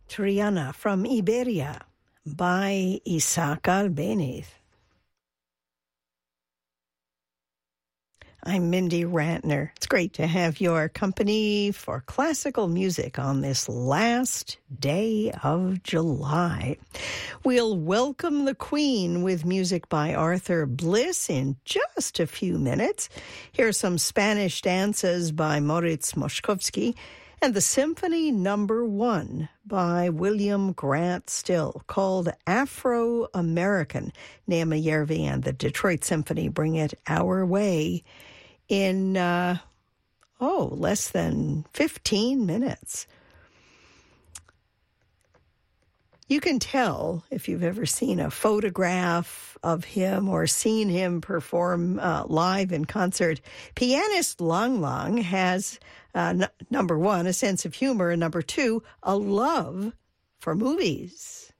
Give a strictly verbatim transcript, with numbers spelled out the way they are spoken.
Triana from Iberia by Isaac Albéniz. I'm Mindy Rantner. It's great to have your company for classical music on this last day of July. We'll welcome the Queen with music by Arthur Bliss in just a few minutes. Here's some Spanish dances by Moritz Moszkowski and the Symphony Number One by William Grant Still, called Afro-American. Naima Yervi and the Detroit Symphony bring it our way in, uh, oh, less than fifteen minutes. You can tell if you've ever seen a photograph of him or seen him perform uh, live in concert. Pianist Lang Lang has, uh, n- number one, a sense of humor, and number two, a love for movies.